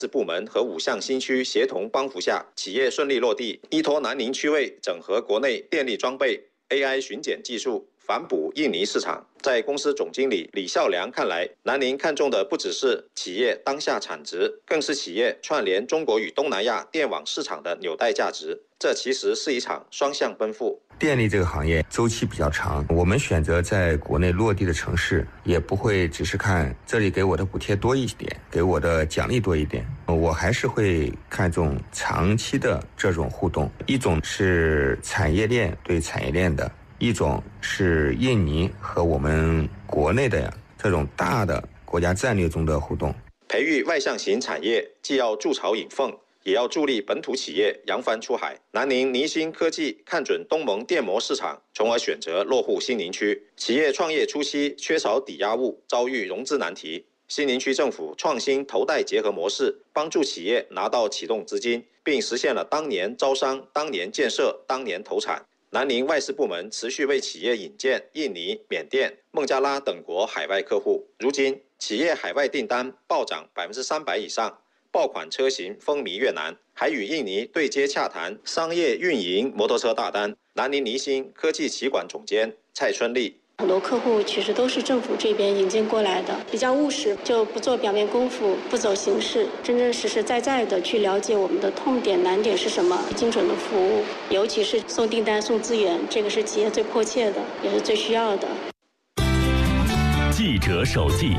部门和5项新区协同帮扶下，企业顺利落地，依托南宁区位整合国内电力装备、AI 巡检技术，反哺印尼市场。在公司总经理李孝良看来，南宁看重的不只是企业当下产值，更是企业串联中国与东南亚电网市场的纽带价值。这其实是一场双向奔赴。 电力这个行业周期比较长，我们选择在国内落地的城市，也不会只是看这里给我的补贴多一点，给我的奖励多一点，我还是会看重长期的这种互动。一种是产业链对产业链的，一种是印尼和我们国内的这种大的国家战略中的互动。 培育外向型产业，既要筑巢引凤，也要助力本土企业扬帆出海。南宁尼新科技看准东盟电膜市场，从而选择落户新宁区。企业创业初期缺少抵押物，遭遇融资难题。新宁区政府创新投贷结合模式，帮助企业拿到启动资金，并实现了当年招商、当年建设、当年投产。南宁外事部门持续为企业引荐印尼、缅甸、孟加拉等国海外客户。如今，企业海外订单暴涨300%以上，爆款车型风靡越南，还与印尼对接洽谈商业运营摩托车大单。南宁尼新科技企管总监蔡春丽。 很多客户其实都是政府这边引进过来的，比较务实，就不做表面功夫，不走形式，真正实实在在的去了解我们的痛点难点是什么，精准的服务。尤其是送订单送资源，这个是企业最迫切的，也是最需要的。 记者手记，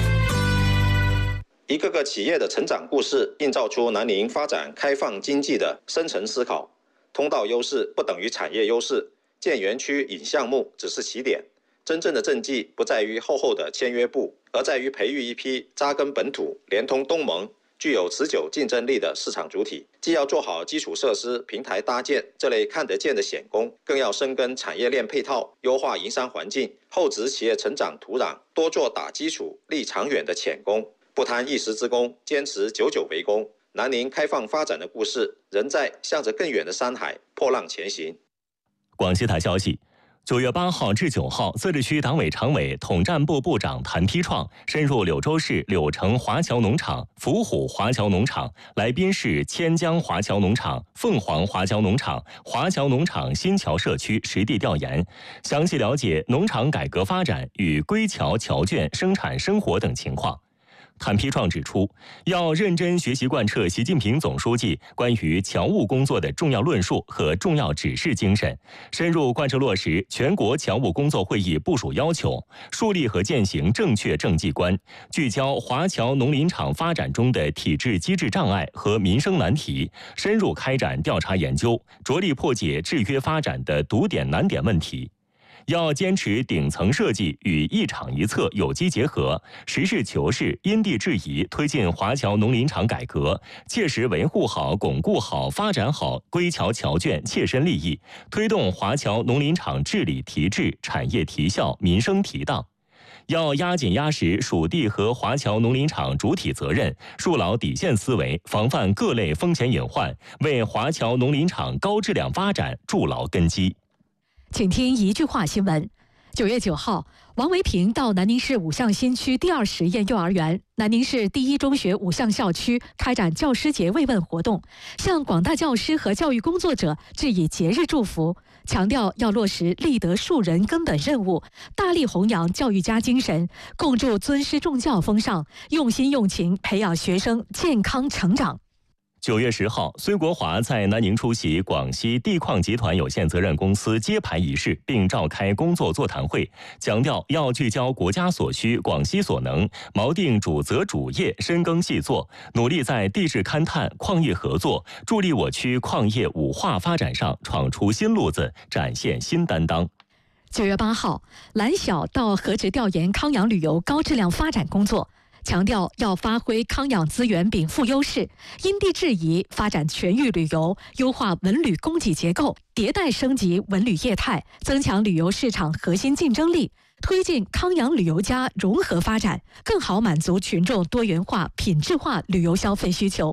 一个个企业的成长故事映照出南宁发展开放经济的深层思考。通道优势不等于产业优势，建园区引项目只是起点。真正的政绩不在于厚厚的签约簿，而在于培育一批扎根本土、连通东盟、具有持久竞争力的市场主体。既要做好基础设施平台搭建这类看得见的显功，更要深耕产业链配套，优化营商环境，厚植企业成长土壤，多做打基础、立长远的浅功，不贪一时之功，坚持久久为功。南宁开放发展的故事，仍在向着更远的山海破浪前行。 广西台消息，9月8号至9号，自治区党委常委、统战部部长谭丕创深入柳州市柳城华侨农场、伏虎华侨农场、来宾市千江华侨农场、凤凰华侨农场、华侨农场新桥社区实地调研，详细了解农场改革发展与归侨侨眷生产生活等情况。谭丕创指出，要认真学习贯彻习近平总书记关于侨务工作的重要论述和重要指示精神，深入贯彻落实全国侨务工作会议部署要求，树立和践行正确政绩观，聚焦华侨农林场发展中的体制机制障碍和民生难题，深入开展调查研究，着力破解制约发展的堵点难点问题。要坚持顶层设计与一厂一策有机结合，实事求是、因地制宜推进华侨农林场改革，切实维护好、巩固好、发展好归侨侨眷切身利益，推动华侨农林场治理提质、产业提效、民生提当。要压紧压实属地和华侨农林场主体责任，树牢底线思维，防范各类风险隐患，为华侨农林场高质量发展筑牢根基。 请听一句话新闻。9月9号，王维平到南宁市五巷新区第2实验幼儿园、南宁市第1中学五巷校区开展教师节慰问活动，向广大教师和教育工作者致以节日祝福，强调要落实立德树人根本任务，大力弘扬教育家精神，共筑尊师重教风尚，用心用情培养学生健康成长。 9月10号，孙国华在南宁出席广西地矿集团有限责任公司揭牌仪式，并召开工作座谈会，强调要聚焦国家所需、广西所能，锚定主责主业，深耕细作，努力在地质勘探、矿业合作，助力我区矿业五化发展上闯出新路子，展现新担当。 9月8号，蓝晓到河池调研康养旅游高质量发展工作，强调要发挥康养资源禀赋优势，因地制宜发展全域旅游，优化文旅供给结构，迭代升级文旅业态，增强旅游市场核心竞争力，推进康养旅游加融合发展，更好满足群众多元化、品质化旅游消费需求。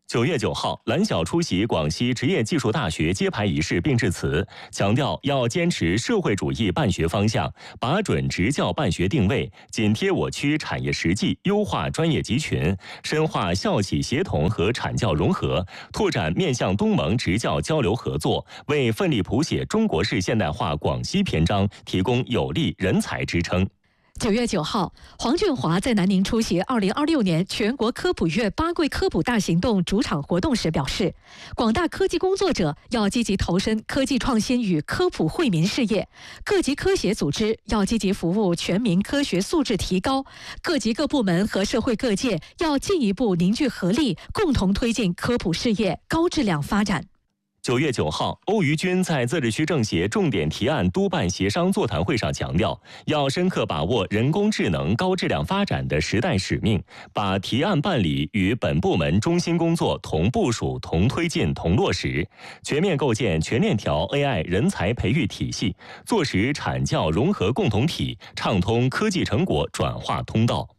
9月9号，蓝晓出席广西职业技术大学揭牌仪式并致辞，强调要坚持社会主义办学方向，把准职教办学定位，紧贴我区产业实际，优化专业集群，深化校企协同和产教融合，拓展面向东盟职教交流合作，为奋力谱写中国式现代化广西篇章提供有力人才支撑。 9月9号，黄俊华在南宁出席2026年全国科普月8桂科普大行动主场活动时表示，广大科技工作者要积极投身科技创新与科普惠民事业，各级科协组织要积极服务全民科学素质提高，各级各部门和社会各界要进一步凝聚合力，共同推进科普事业高质量发展。 9月9号，欧瑜君在自治区政协重点提案督办协商座谈会上强调，要深刻把握人工智能高质量发展的时代使命，把提案办理与本部门中心工作同部署、同推进、同落实，全面构建全链条 AI 人才培育体系，做实产教融合共同体，畅通科技成果转化通道。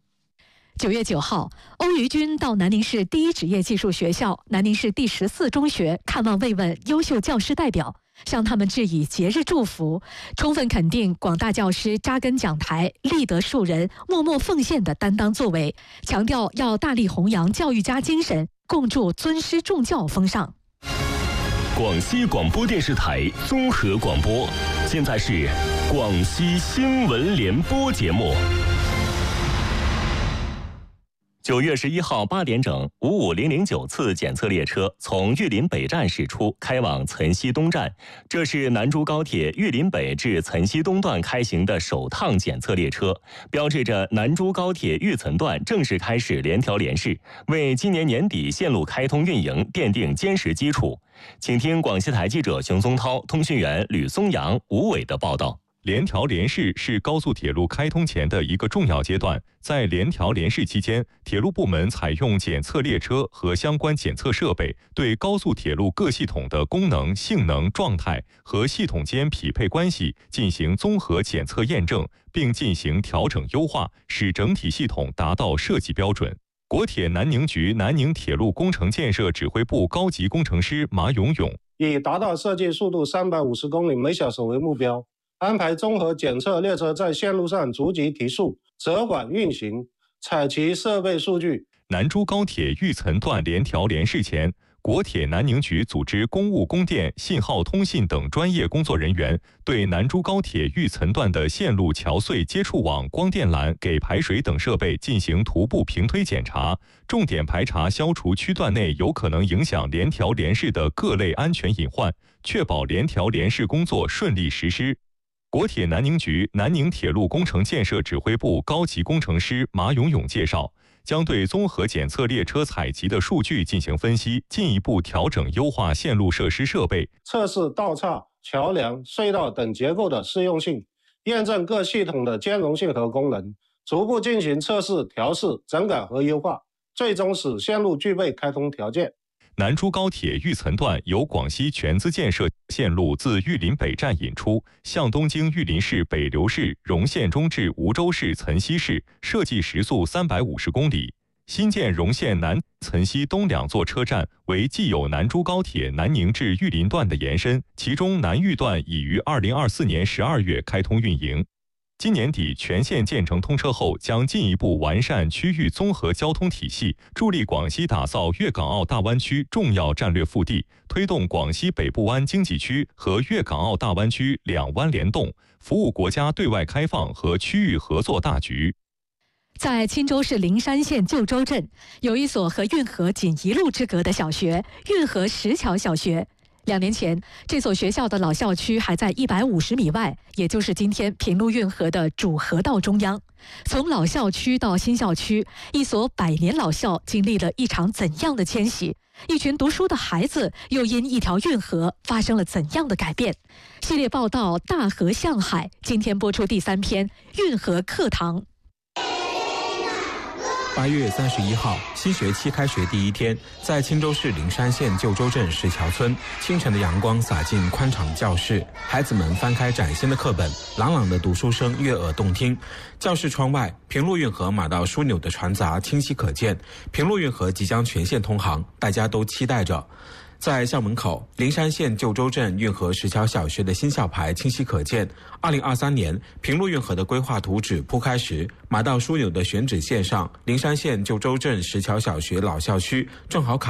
9月9号，欧瑜君到南宁市第一职业技术学校南宁市第14中学看望慰问优秀教师代表，向他们致以节日祝福，充分肯定广大教师扎根讲台、立德树人、默默奉献的担当作为，强调要大力弘扬教育家精神，共筑尊师重教风尚。 广西广播电视台综合广播，现在是广西新闻联播节目。9月11号8点整，55009次检测列车从玉林北站驶出，开往岑溪东站。这是南珠高铁玉林北至岑溪东段开行的首趟检测列车，标志着南珠高铁玉岑段正式开始联调联试，为今年年底线路开通运营奠定坚实基础。请听广西台记者熊松涛、通讯员吕松阳、吴伟的报道。 联调联试是高速铁路开通前的一个重要阶段。在联调联试期间，铁路部门采用检测列车和相关检测设备，对高速铁路各系统的功能、性能、状态和系统间匹配关系进行综合检测验证，并进行调整优化，使整体系统达到设计标准。国铁南宁局南宁铁路工程建设指挥部高级工程师马永勇以达到设计速度350公里每小时为目标，安排综合检测列车在线路上逐级提速、折缓运行，采集设备数据。 南珠高铁玉岑段联调联试前，国铁南宁局组织公务、供电、信号通信等专业工作人员，对南珠高铁玉岑段的线路桥隧、接触网、光电缆、给排水等设备进行徒步平推检查，重点排查消除区段内有可能影响联调联试的各类安全隐患，确保联调联试工作顺利实施。国铁南宁局南宁铁路工程建设指挥部高级工程师马永勇介绍，将对综合检测列车采集的数据进行分析，进一步调整优化线路设施设备， 测试道岔、桥梁、隧道等结构的适用性，验证各系统的兼容性和功能，逐步进行测试、调试、整改和优化，最终使线路具备开通条件。 南珠高铁玉岑段由广西全资建设线路自玉林北站引出，向东经玉林市、北流市、荣县中至梧州市、岑溪市，设计时速350公里。新建荣县南、岑溪东2座车站为既有南珠高铁南宁至玉林段的延伸，其中南玉段已于2024年12月开通运营。今年底全线建成通车后，将进一步完善区域综合交通体系，助力广西打造粤港澳大湾区重要战略腹地，推动广西北部湾经济区和粤港澳大湾区两湾联动，服务国家对外开放和区域合作大局。 在钦州市灵山县旧州镇，有一所和运河仅1路之隔的小学——运河石桥小学。2年前，这所学校的老校区还在150米外，也就是今天平陆运河的主河道中央。从老校区到新校区，一所100年老校经历了一场怎样的迁徙？一群读书的孩子又因一条运河发生了怎样的改变？系列报道《大河向海》今天播出第3篇《运河课堂》。 8月31号，新学期开学第一天，在青州市灵山县旧州镇石桥村，清晨的阳光洒进宽敞的教室，孩子们翻开崭新的课本，朗朗的读书声悦耳动听。教室窗外，平陆运河马到枢纽的船闸清晰可见，平陆运河即将全线通航，大家都期待着。在校门口，灵山县旧州镇运河石桥小学的新校牌清晰可见。2023年，平陆运河的规划图纸铺开时，马到枢纽的选址线上，灵山县旧州镇石桥小学老校区正好卡